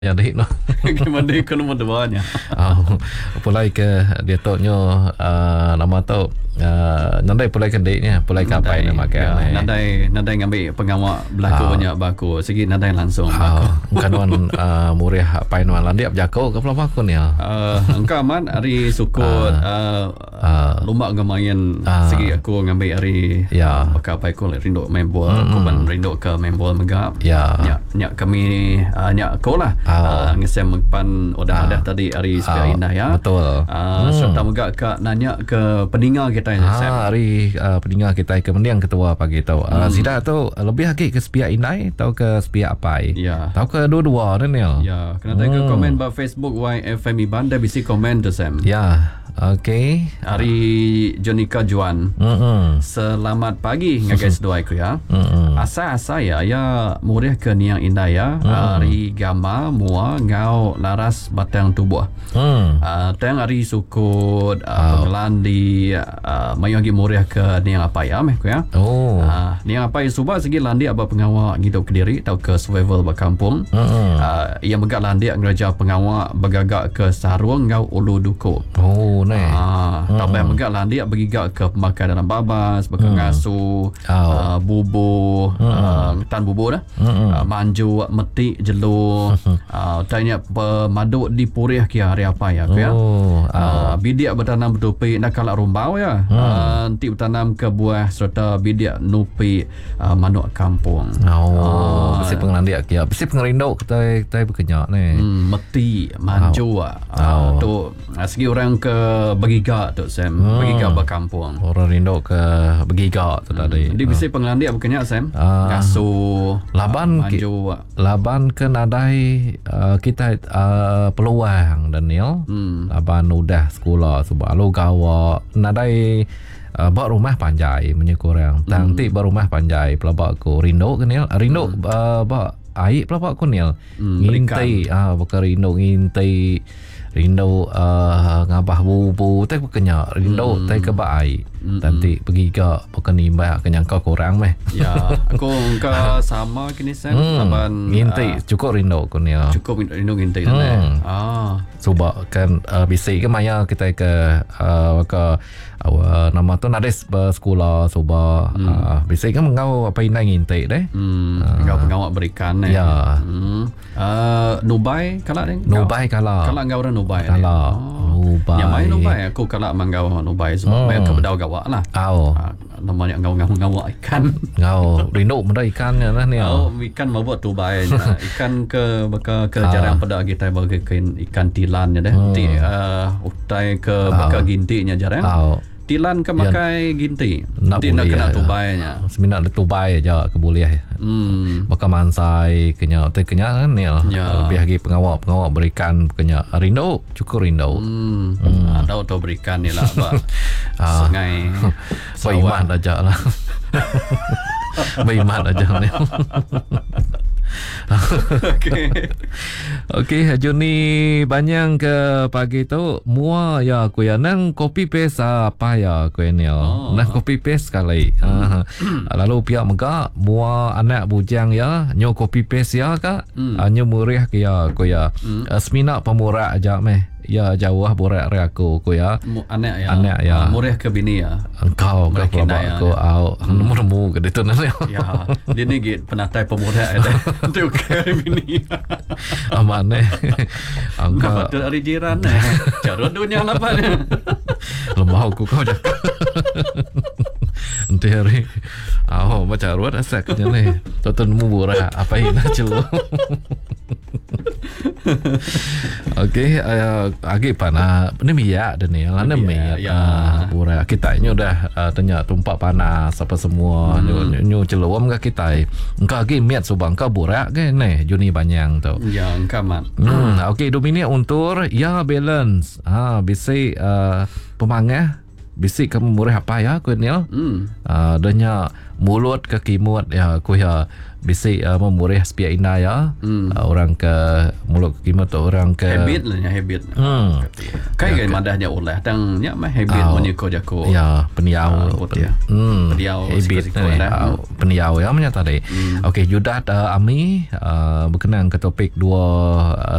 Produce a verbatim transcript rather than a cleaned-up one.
Ya dik no. Gimana kalau mau doanya? Oh, pulai ke dia tu nyo uh, nama tu uh, nandai pulai ke deknya, pulai ke apa ni makan. Nandai nandai ngambil pengawal berlaku banyak baku. Segi nandai langsung baku. Oh, kanuan uh, murih apa ni landia berjago ke pula baku ni. Uh, engkau man hari sukut uh, uh, lumak ngamain uh, segi aku ngambil hari ya bakal apa aku rindu main bola, aku ban rindu ke main bola megap. Ya. Nyak nyak kami uh, nyak aku lah. Uh, ngesem pan udah ada tadi hari sepiak indah ya. Betul. Uh, hmm. Serta megak ke nanya ke pendengar kita yang Sem. Ah, hari uh, pendengar kita ke mendiang ketua pagi tu. Uh, hmm. Sida tu lebih lagi ke sepiak indah atau ke sepiak apa? Ya. Tahu ke dua-dua ni ni. Ya, kena tengok hmm. komen ba Facebook Y F M Iban dah bisi komen tu Sam. Ya. Okey. Hari Jonika Juan. Hmm. Selamat pagi guys doa aku ya. Hmm. Asa-asa ya ya murih ke niang indah ya. Hmm. Hari gama mua ngau laras batang tubuh. Hmm. Uh, teng hari sukut uh, oh. pengelandi uh, mayu lagi murih ke niang apa ya meh ku ya. Oh. Uh, niang apa ya subah segi landi aba pengawal gitu ke diri tau ke survival ba kampung. Hmm. Uh, yang megak landi ngeraja pengawal bagagak ke sarung ngau ulu duko. Oh. Ah, hmm. Tambah megak lah dia bergigak ke pemakai dalam babas, bakal hmm. ngasuh, oh. uh, bubuh, hmm. uh, tan bubuh dah, hmm. uh, manju, meti, jelur, hmm. uh, tanya pemaduk di purih kia hari apa ya, kia. Oh. Uh, bidiak bertanam betupi nak kalak rumbau ya, hmm. uh, nanti bertanam ke buah serta bidiak nupi uh, manuk kampung. Oh, uh, besi pengelandiak kia, besi pengerindok kita kita berkenyak ni. Hmm, meti, manju, oh. uh, oh. tu uh, segi orang ke bergigak tu Sam, hmm. bergigak berkampung. Orang rindu ke bergigak tu tadi. Hmm. Dia bisa pengelandiak bukannya Sam. Uh, Ngasuh, laban uh, ki, manju. Laban ke nadai uh, kita uh, peluang Daniel. Hmm. Laban udah sekolah sebab lu gawa nadai uh, buat rumah panjai menyekurang. Nanti hmm. buat rumah panjai pelabak ku rindu ke Niel. Rindu hmm. uh, buat air pelabak ku Niel. Hmm, ngintai ah uh, bukan rindu ngintai rindu uh, ngabah bubu tak berkenyak rindu hmm. tak ke baik hmm. nanti pergi ke bukan nimbah kenyang kau kurang meh ya aku engkau sama kini Sam hmm. laban ngintai uh, cukup rindu aku ni cukup rindu ngintai hmm. ah sebab kan uh, bisi ke maya kita ke uh, ke uh, nama tu nades bersekolah sebab hmm. uh, bisi kan mengau apa inai ngintai deh hmm. uh, engkau pengawak berikan eh ya hmm. uh, nubai kalak ni nubai kalak kalak engkau orang nubai kalak oh. nubai yang main nubai aku kalak mengau nubai sebab main hmm. ke bedau gawak lah oh. uh, namanya ngau-ngau ikan ngau rindu benda ikannya lah ni oh ikan mau buat tubai ikan ke bakal ke jarang pada kita bagi ikan tilannya deh hmm. ti uh, utai ke bakal gintinya jarang oh. Tilan ke makai ginti nanti nak kena tubainya seminat tubai aja ke boleh hmm. bakal mansai kenya te kenya kan ya. Lebih lagi pengawal pengawal berikan kenya rindu cukup rindu hmm. hmm. ada auto berikan ni lah pak sungai beriman aja lah beriman aja ni Okey. Okey, Juni banyak ke pagi tu mua ya aku ya nang copy paste apa ya aku ni. Oh. Nang copy paste kali. Hmm. Uh, lalu pihak megak mua anak bujang ya nyo copy paste ya ka. Hmm. Uh, nyo murih ke ya aku ya. Hmm. Uh, semina pemurak aja meh. Ya jauh borak re aku aku ya. Anak ya. Anak ya. Uh, murih ke bini ya. Engkau ke pelabak aku au nemu-nemu ke ditu nanti. Ya. Dia ni git penatai pemurak ada. Tu ke bini. Aman eh. Engkau betul hari jiran eh. Carut dunia apa ni? Lemah aku kau cakap. Nanti hari au macam ruat asaknya ni. Tonton nemu borak apa ini celo. Okey, uh, agi panas. Ni minyak dah ni. Lah ni minyak. Ya. Borak kita ni udah uh, tanya tumpak panas apa semua. Hmm. Nyu celuam ke kita. Engkau agi miat subang kau borak ke ni. Juni banyak tu. Ya, engkau mat. Hmm, okey, dua minit untuk ya balance. Ha, bisi uh, pemangah bisik kamu murah apa ya aku ni. Hmm. Uh, danya mulut ke kimut ya aku ya bisik uh, memurih spiak ina ya. Hmm. Uh, orang ke mulut ke kima tu orang ke habit lah ya habit. Hmm. Kai kai madahnya oleh tang nya mah habit oh. menyiko jako. Ya, peniau. Uh, pen, hmm. Peniau habit ni. Uh, peniau ya menyata tadi. Hmm. Okey, Judah uh, Ami uh, berkenan ke topik dua uh,